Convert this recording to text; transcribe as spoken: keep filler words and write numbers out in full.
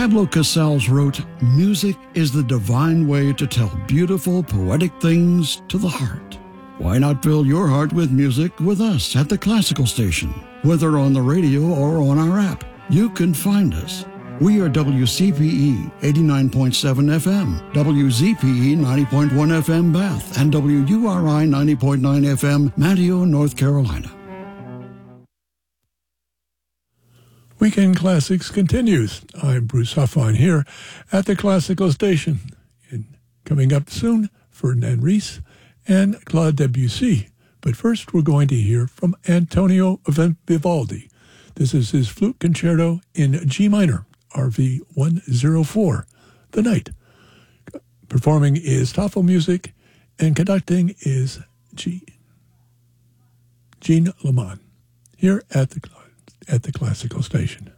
Pablo Casals wrote, "Music is the divine way to tell beautiful, poetic things to the heart." Why not fill your heart with music with us at the Classical Station? Whether on the radio or on our app, you can find us. We are W C P E eighty-nine point seven F M, W Z P E ninety point one F M Bath, and W U R I ninety point nine F M Manteo, North Carolina. Weekend Classics continues. I'm Bruce Huffine here at the Classical Station. And coming up soon, Ferdinand Ries and Claude Debussy. But first, we're going to hear from Antonio Vivaldi. This is his flute concerto in G minor, R V one oh four, The Night. Performing is Toffel Music, and conducting is G. Jean Lamont, here at the, at the Classical Station.